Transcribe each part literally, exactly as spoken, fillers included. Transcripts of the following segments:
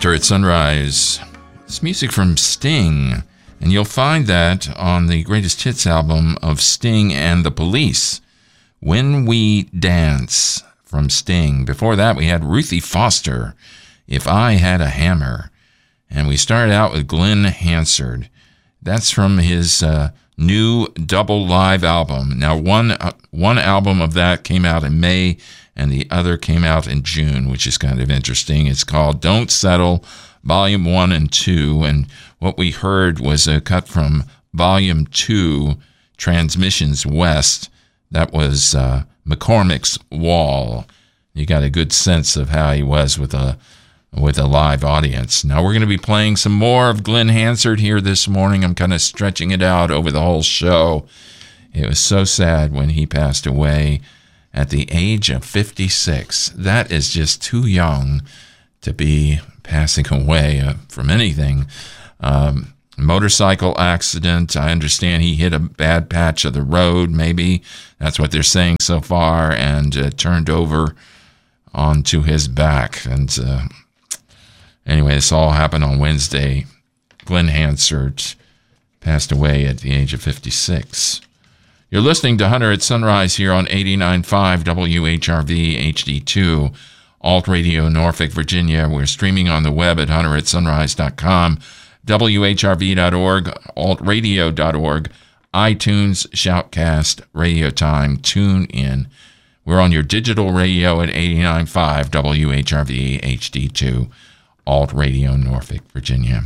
Hunter at Sunrise. It's music from Sting, and you'll find that on the greatest hits album of Sting and the Police, When We Dance from Sting. Before that, we had Ruthie Foster, If I Had a Hammer. And we started out with Glenn Hansard. That's from his uh, new double live album. Now, one uh, one album of that came out in May, and the other came out in June, which is kind of interesting. It's called Don't Settle, Volume one and two, and what we heard was a cut from Volume two, Transmissions West. That was uh, McCormick's Wall. You got a good sense of how he was with a with a live audience. Now we're going to be playing some more of Glenn Hansard here this morning. I'm kind of stretching it out over the whole show. It was so sad when he passed away at the age of fifty-six. That is just too young to be passing away uh, from anything. Um, motorcycle accident. I understand he hit a bad patch of the road, maybe. That's what they're saying so far, and uh, turned over onto his back. And uh, anyway, this all happened on Wednesday. Glenn Hansard passed away at the age of fifty-six. You're listening to Hunter at Sunrise here on eighty-nine point five W H R V H D two, Alt Radio, Norfolk, Virginia. We're streaming on the web at hunter at sunrise dot com, W H R V dot org, alt radio dot org, iTunes, Shoutcast, Radio Time, Tune In. We're on your digital radio at eighty-nine point five W H R V H D two, Alt Radio, Norfolk, Virginia.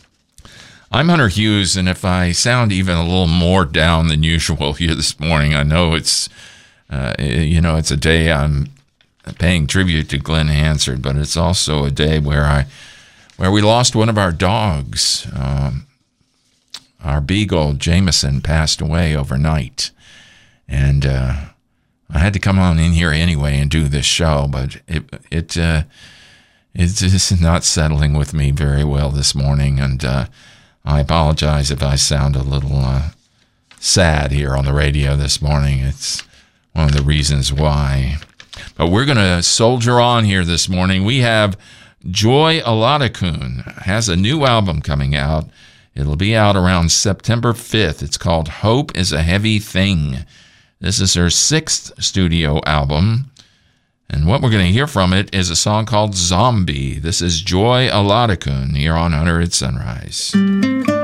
I'm Hunter Hughes, and if I sound even a little more down than usual here this morning, I know it's, uh, you know, it's a day I'm paying tribute to Glenn Hansard, but it's also a day where I, where we lost one of our dogs. Um, our beagle, Jameson, passed away overnight, and uh, I had to come on in here anyway and do this show, but it it uh, it's just not settling with me very well this morning, and uh, I apologize if I sound a little uh, sad here on the radio this morning. It's one of the reasons why. But we're going to soldier on here this morning. We have Joy Olatakun has a new album coming out. It'll be out around September fifth. It's called Hope is a Heavy Thing. This is her sixth studio album. And what we're going to hear from it is a song called Zombie. This is Joy Olatakun here on Hunter at Sunrise.